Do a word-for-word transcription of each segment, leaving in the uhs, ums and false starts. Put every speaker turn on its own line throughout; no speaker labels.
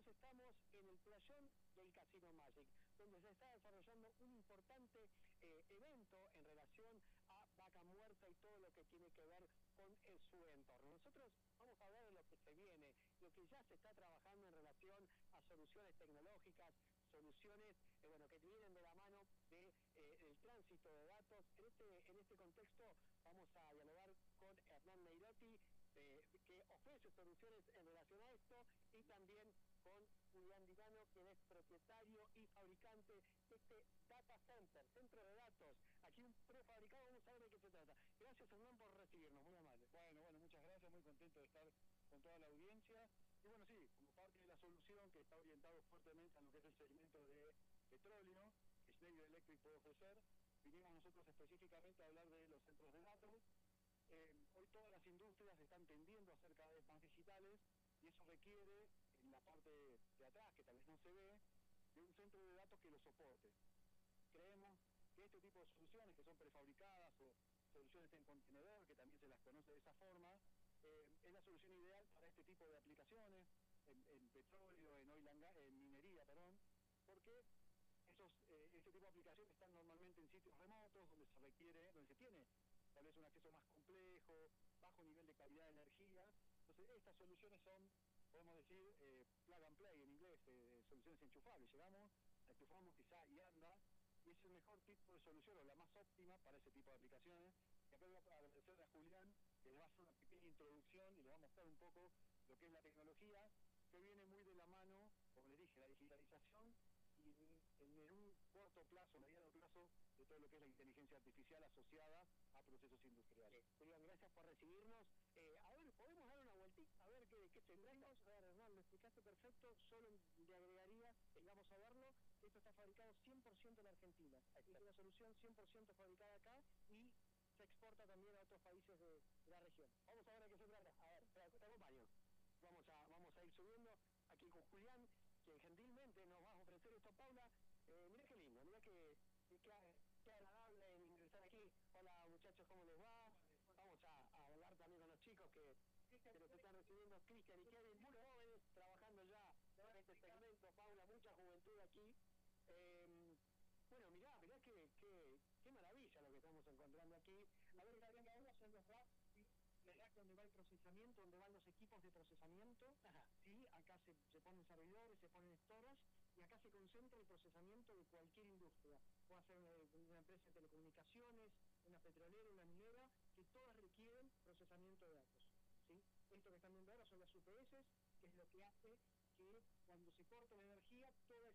estamos en el playón del Casino Magic, donde se está desarrollando un importante eh, evento en relación a Vaca Muerta y todo lo que tiene que ver con eh, su entorno. Nosotros vamos a hablar de lo que se viene, lo que ya se está trabajando en relación a soluciones tecnológicas, soluciones eh, bueno, que vienen de la mano de, eh, del tránsito de datos. En este, en este contexto vamos a dialogar con Hernán Neirotti, eh, que ofrece soluciones en relación a esto, y también con Julián Dinano, quien es propietario y fabricante de este data center, centro de datos. Aquí un prefabricado, vamos a ver de qué se trata. Gracias, Hernán, por recibirnos, muy amable.
Bueno, bueno, muchas gracias, muy contento de estar con toda la audiencia. Y bueno, sí, como parte de la solución que está orientado fuertemente a lo que es el segmento de petróleo, que Schneider Electric puede ofrecer, vinimos nosotros específicamente a hablar de los centros de datos. Eh, hoy todas las industrias están tendiendo a ser cada vez más digitales, y eso requiere, en la parte de atrás, que tal vez no se ve, de un centro de datos que lo soporte. Creemos que este tipo de soluciones, que son prefabricadas o soluciones en contenedor, que también se las conoce de esa forma, eh, es la solución ideal para este tipo de aplicaciones, en, en petróleo, en oil and gas, en minería, perdón, porque esos, eh, este tipo de aplicaciones están normalmente en sitios remotos, donde se requiere, donde se tiene tal vez un acceso más complejo, bajo nivel de calidad de energía. Entonces, estas soluciones son, podemos decir, eh, plug and play en inglés, eh, soluciones enchufables. Llegamos, enchufamos quizá y anda, y es el mejor tipo de solución, o la más óptima para ese tipo de aplicaciones. Y acá voy a agradecerle a Julián, que le va a hacer una pequeña introducción y le va a mostrar un poco lo que es la tecnología, que viene muy de la mano, como les dije, la digitalización, y en, en un corto plazo, mediano plazo, de todo lo que es la inteligencia artificial asociada a procesos industriales.
Julián, gracias por recibirnos. Eh, a ver, ¿podemos dar una vueltita? A ver qué, qué tendremos. A ver, Hernán, lo explicaste perfecto, solo le agregaría, eh, vamos a verlo, esto está fabricado cien por ciento en Argentina. Exacto. Es una solución cien por ciento fabricada acá y se exporta también a otros países de, de la región. Vamos a ver de qué se trata. A ver, te, te acompaño. Vamos a, vamos a ir subiendo aquí con Julián, quien gentilmente nos va a ofrecer esto. Paula, eh, mirá qué lindo, mirá que, que, que agradable en ingresar aquí. Hola muchachos, ¿cómo les va? Vamos a, a hablar también con los chicos que, que nos están recibiendo, Cristian y Kevin, muy jóvenes, trabajando ya en este segmento. Paula, mucha juventud aquí. Eh, bueno, mirá, mirá qué, qué, qué maravilla lo que estamos encontrando aquí. A ver, Gabriel, ahora son los racks, ¿sí? El rack donde va el procesamiento, donde van los equipos de procesamiento. Ajá. Sí, acá se, se ponen servidores, se ponen storage, y acá se concentra el procesamiento de cualquier industria. Puede ser una, una empresa de telecomunicaciones, una petrolera, una minera, que todas requieren procesamiento de datos. ¿Sí? Esto que están viendo ahora son las U P S, que es lo que hace que cuando se corta la energía, todos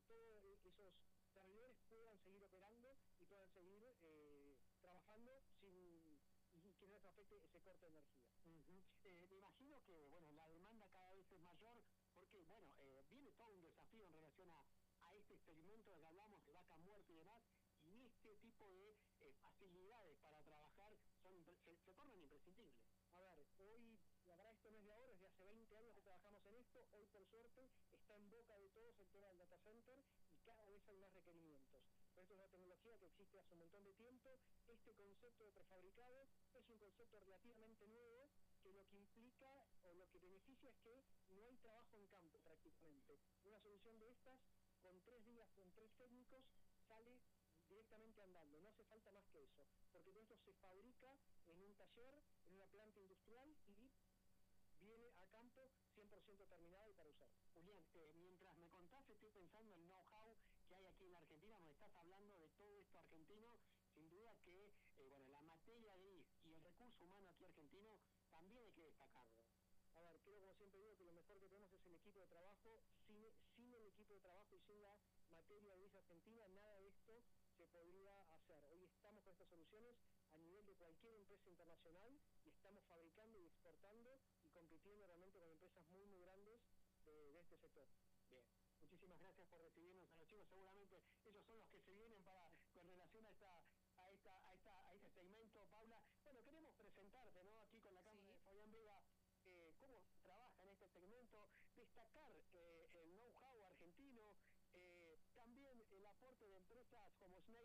esos servidores puedan seguir operando y puedan seguir eh, trabajando sin y que no les afecte ese corte de energía. Uh-huh. eh, me imagino que bueno, la demanda cada vez es mayor, porque bueno, eh, viene todo un desafío en relación a, a este experimento de que hablamos de vaca muerta y demás, y este tipo de eh, facilidades para trabajar son se, se tornan imprescindibles. A ver, hoy, la verdad, esto no es de ahora, es de hace veinte años que trabajamos en esto. Hoy, por suerte, está en boca de todos el tema del data center y cada vez hay más requerimientos. Pero esto es una tecnología que existe hace un montón de tiempo. Este concepto de prefabricado es un concepto relativamente nuevo, que lo que implica o lo que beneficia es que no hay trabajo en campo prácticamente. Una solución de estas, con tres días, con tres técnicos, sale directamente andando, no hace falta más que eso, porque todo esto se fabrica en un taller, en una planta industrial, y viene a campo cien por ciento terminado y para usar. Julián, eh, mientras me contás, estoy pensando en el know-how que hay aquí en la Argentina. Me estás hablando de todo esto argentino, sin duda que eh, bueno, la materia gris y el recurso humano aquí argentino también hay que destacarlo. A ver, creo, como siempre digo, que lo mejor que tenemos es el equipo de trabajo. Sin, sin el equipo de trabajo y sin la materia gris argentina, nada de esto se podría hacer. Hoy estamos con estas soluciones a nivel de cualquier empresa internacional y estamos fabricando y exportando y compitiendo realmente con empresas muy, muy grandes de, de este sector. Bien. Muchísimas gracias por recibirnos a los chicos. Seguramente ellos son los que se vienen para con relación a esta a esta a esta a este segmento. Paula, bueno, queremos presentarte, ¿no? Aquí con la cámara, sí, de Fabián Vega, eh, cómo trabaja en este segmento, destacar eh, el know-how argentino, eh, también el aporte de empresas como Schneider